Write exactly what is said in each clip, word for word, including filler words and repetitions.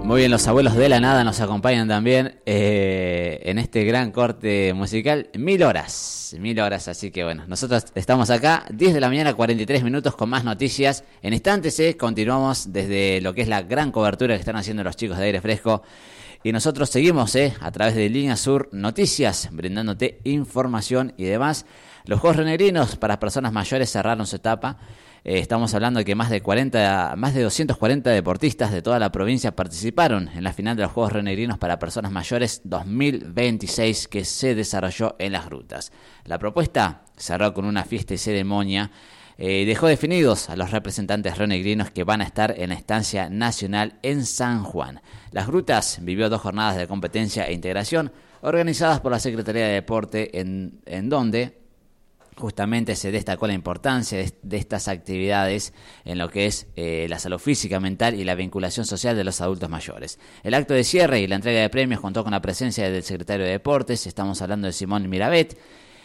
Muy bien, los abuelos de la nada nos acompañan también eh, en este gran corte musical. Mil horas, mil horas, así que bueno, nosotros estamos acá, diez de la mañana, cuarenta y tres minutos con más noticias. En instantes eh, continuamos desde lo que es la gran cobertura que están haciendo los chicos de Aire Fresco. Y nosotros seguimos eh, a través de Línea Sur Noticias, brindándote información y demás. Los Juegos Renegrinos para personas mayores cerraron su etapa. Eh, estamos hablando de que más de cuarenta, más de doscientos cuarenta deportistas de toda la provincia participaron en la final de los Juegos Renegrinos para personas mayores dos mil veintiséis que se desarrolló en Las Grutas. La propuesta cerró con una fiesta y ceremonia. Eh, dejó definidos a los representantes renegrinos que van a estar en la estancia nacional en San Juan. Las Grutas vivió dos jornadas de competencia e integración organizadas por la Secretaría de Deporte en, en donde justamente se destacó la importancia de, de estas actividades en lo que es eh, la salud física, mental y la vinculación social de los adultos mayores. El acto de cierre y la entrega de premios contó con la presencia del secretario de Deportes, estamos hablando de Simón Mirabet,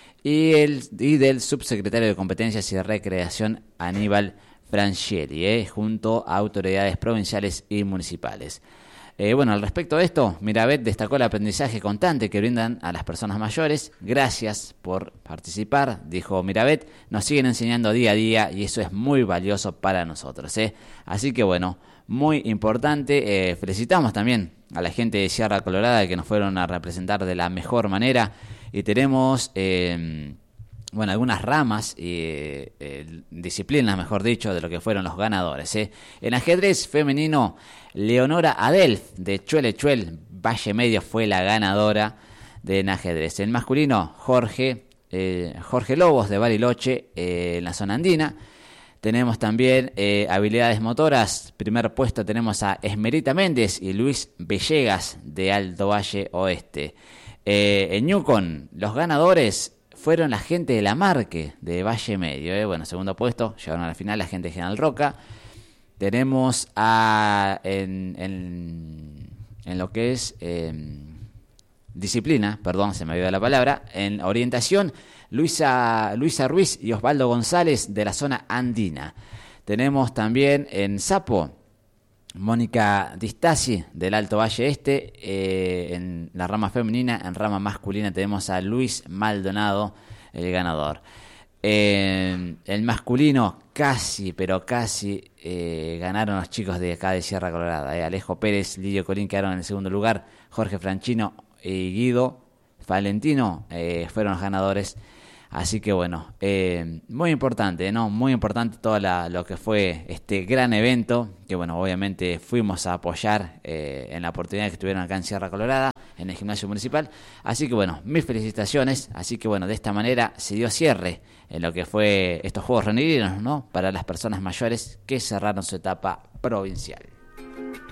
y, el, y del subsecretario de Competencias y de Recreación, Aníbal Franchieri, eh, junto a autoridades provinciales y municipales. Eh, bueno, al respecto de esto, Mirabet destacó el aprendizaje constante que brindan a las personas mayores. Gracias por participar, dijo Mirabet. Nos siguen enseñando día a día y eso es muy valioso para nosotros. ¿eh? Así que bueno, muy importante. Eh, felicitamos también a la gente de Sierra Colorada que nos fueron a representar de la mejor manera. Y tenemos Eh, bueno, algunas ramas y eh, eh, disciplinas, mejor dicho, de lo que fueron los ganadores. ¿eh? En ajedrez femenino, Leonora Adelf de Chuelechuel, Valle Medio, fue la ganadora de en ajedrez. En masculino, Jorge, eh, Jorge Lobos de Bariloche, eh, en la zona andina. Tenemos también eh, habilidades motoras. Primer puesto tenemos a Esmerita Méndez y Luis Villegas de Alto Valle Oeste. Eh, en Ñucon, los ganadores fueron la gente de La Marque, de Valle Medio. ¿eh? Bueno, segundo puesto, llegaron a la final la gente de General Roca. Tenemos a en, en, en lo que es eh, disciplina, perdón, se me olvidó la palabra, en orientación, Luisa, Luisa Ruiz y Osvaldo González de la zona andina. Tenemos también en Sapo, Mónica Distasi del Alto Valle Este, eh, en la rama femenina. En rama masculina tenemos a Luis Maldonado, el ganador. Eh, el masculino casi, pero casi eh, ganaron los chicos de acá de Sierra Colorada. Eh. Alejo Pérez, Lidio Colín quedaron en el segundo lugar. Jorge Franchino y Guido Valentino eh, fueron los ganadores. Así que bueno, eh, muy importante, ¿no? Muy importante todo la, lo que fue este gran evento, que bueno, obviamente fuimos a apoyar eh, en la oportunidad que estuvieron acá en Sierra Colorada, en el gimnasio municipal. Así que bueno, mis felicitaciones. Así que bueno, de esta manera se dio cierre en lo que fue estos Juegos Renegrinos, ¿no? Para las personas mayores que cerraron su etapa provincial.